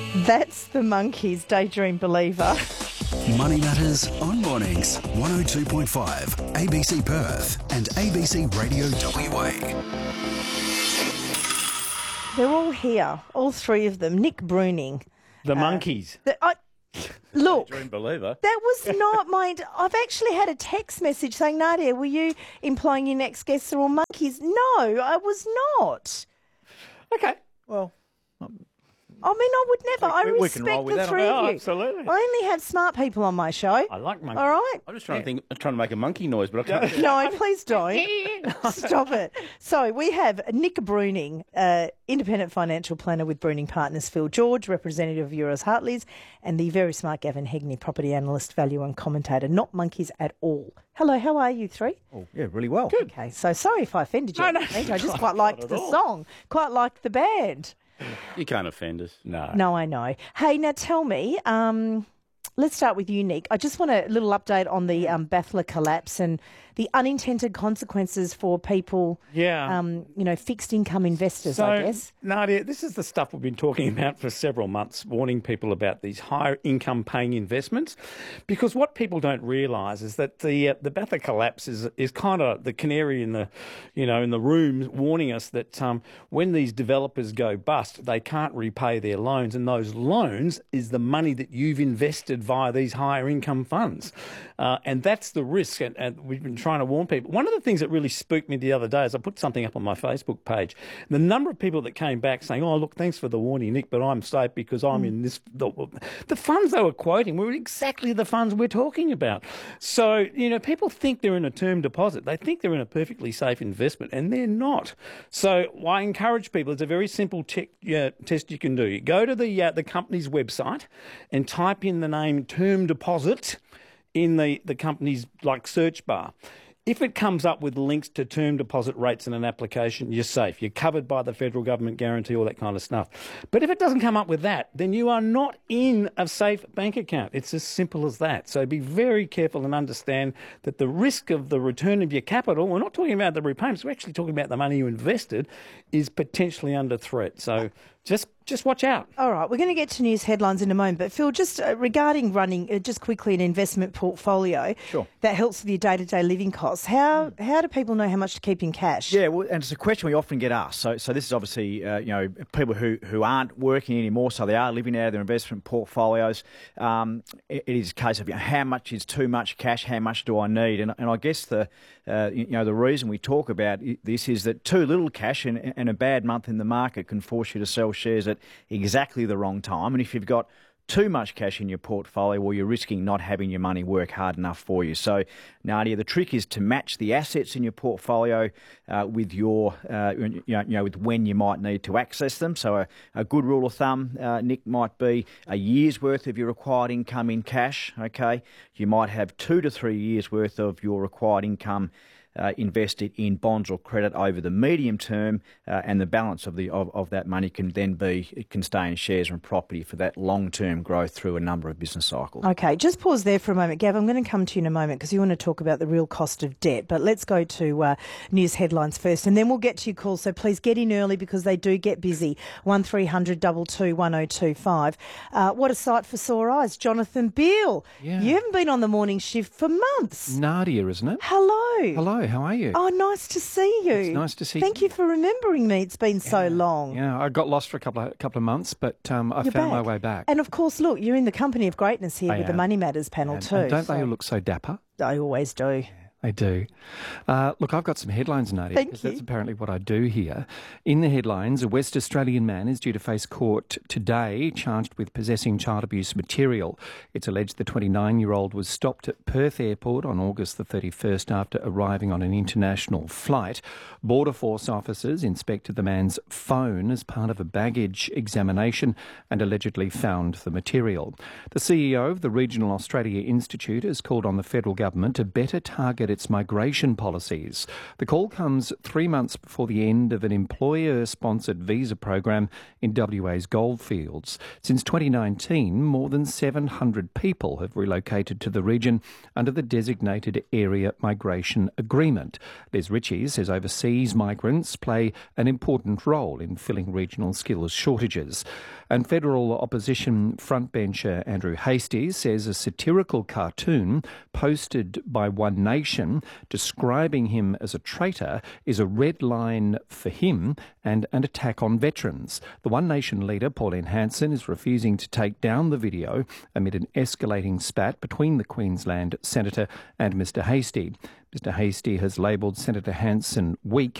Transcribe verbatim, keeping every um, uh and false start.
That's the Monkeys, Daydream Believer. Money Matters on Mornings, one oh two point five, A B C Perth and A B C Radio W A. They're all here, all three of them. Nick Bruning. The uh, Monkeys. The, I, look, Daydream Believer. that was not my... I've actually had a text message saying, Nadia, were you implying your next guests are all monkeys? No, I was not. Okay. Well... I mean, I would never. I We- we respect can roll with the that. three Oh, of you. absolutely. I only have smart people on my show. I like monkeys. All right. I'm just trying to think, trying to make a monkey noise, but I can't. No, please don't. Stop it. So we have Nick Bruning, uh, independent financial planner with Bruning Partners, Phil George, representative of Euroz Hartleys, and the very smart Gavin Hegney, property analyst, value and commentator. Not monkeys at all. Hello, how are you three? Oh, yeah, really well. Good. Okay, so sorry if I offended you. No, no, I just quite liked at the all. song, quite liked the band. You can't offend us. No. No, I know. Hey, now tell me, um, let's start with you, Nick. I just want a little update on the um, Bathla collapse and the unintended consequences for people, Yeah. um, you know, fixed income investors, So, I guess. Nadia, this is the stuff we've been talking about for several months, warning people about these higher income paying investments. Because what people don't realise is that the uh, the Bathla collapse is is kind of the canary in the, you know, in the room, warning us that um, when these developers go bust, they can't repay their loans, and those loans is the money that you've invested via these higher income funds, uh, and that's the risk. And, and we've been trying to warn people. One of the things that really spooked me the other day is I put something up on my Facebook page. The number of people that came back saying, "Oh, look, thanks for the warning, Nick, but I'm safe because I'm in this." The, the funds they were quoting were exactly the funds we're talking about. So, you know, people think they're in a term deposit. They think they're in a perfectly safe investment, and they're not. So I encourage people, it's a very simple te- uh, test you can do. You go to the, uh, the company's website and type in the name term deposit in the, the company's like search bar. If it comes up with links to term deposit rates in an application, you're safe. You're covered by the federal government guarantee, all that kind of stuff. But if it doesn't come up with that, then you are not in a safe bank account. It's as simple as that. So be very careful and understand that the risk of the return of your capital, we're not talking about the repayments, we're actually talking about the money you invested, is potentially under threat. So just just watch out. All right, we're going to get to news headlines in a moment, but Phil, just uh, regarding running, uh, just quickly, an investment portfolio Sure. that helps with your day-to-day living costs, how how do people know how much to keep in cash? Yeah, well, and it's a question we often get asked. So, so this is obviously, uh, you know, people who, who aren't working anymore, so they are living out of their investment portfolios. Um, it, it is a case of, you know, how much is too much cash? How much do I need? And, and I guess the, uh, you know, the reason we talk about this is that too little cash and, and a bad month in the market can force you to sell shares at exactly the wrong time. And if you've got too much cash in your portfolio, well, you're risking not having your money work hard enough for you. So, Nadia, the trick is to match the assets in your portfolio uh, with your, uh, you, know, you know, with when you might need to access them. So, a, a good rule of thumb, uh, Nick, might be a year's worth of your required income in cash. Okay, you might have two to three years worth of your required income Uh, invested in bonds or credit over the medium term, uh, and the balance of the of, of that money can then be it can stay in shares and property for that long term growth through a number of business cycles. Okay, just pause there for a moment. Gav, I'm going to come to you in a moment because you want to talk about the real cost of debt. But let's go to uh, news headlines first, and then we'll get to your calls. So please get in early because they do get busy. one three hundred two two one oh two five. Uh, what a sight for sore eyes. Jonathan Beale. Yeah. You haven't been on the morning shift for months. Nadia, isn't it? Hello. Hello, how are you? Oh, nice to see you. It's nice to see Thank you. you for remembering me. It's been so long. Yeah, I got lost for a couple of couple of months, but um, I You're found back. my way back. And of course, look, you're in the company of greatness here I with the am. Money Matters panel And- too. and don't they so- all look so dapper? I always do. They do. Uh, look, I've got some headlines, Nadia, Thank because you. that's apparently what I do here. In the headlines, a West Australian man is due to face court today, charged with possessing child abuse material. It's alleged the twenty-nine-year-old was stopped at Perth Airport on August the thirty-first after arriving on an international flight. Border Force officers inspected the man's phone as part of a baggage examination and allegedly found the material. The C E O of the Regional Australia Institute has called on the federal government to better target its migration policies. The call comes three months before the end of an employer-sponsored visa program in W A's goldfields. Since twenty nineteen, more than seven hundred people have relocated to the region under the Designated Area Migration Agreement. Liz Ritchie says overseas migrants play an important role in filling regional skills shortages. And federal opposition frontbencher Andrew Hastie says a satirical cartoon posted by One Nation describing him as a traitor is a red line for him and an attack on veterans. The One Nation leader, Pauline Hanson, is refusing to take down the video amid an escalating spat between the Queensland senator and Mr Hastie. Mr Hastie has labelled Senator Hanson weak